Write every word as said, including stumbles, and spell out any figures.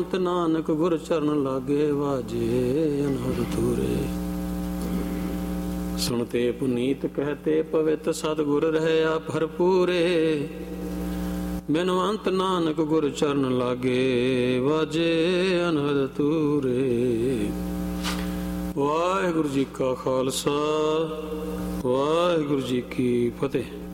ਨਾਨਕ ਗੁਰ ਚਰਨ ਲਾਗੇ ਵਾਜੇ ਅਨਹਦ ਤੂਰੇ। ਸੁਣਤੇ ਪੁਨੀਤ ਕਹਤੇ ਪਵਿੱਤ ਸਤਿਗੁਰ ਰਹਿਆ ਭਰਪੂਰੇ। ਬਿਨਵੰਤ ਨਾਨਕ ਗੁਰ ਚਰਨ ਲਾਗੇ ਵਾਜੇ ਅਨਹਦ ਤੂਰੇ। ਵਾਹਿਗੁਰੂ ਜੀ ਕਾ ਖਾਲਸਾ ਵਾਹਿਗੁਰੂ ਜੀ ਕੀ ਫਤਿਹ।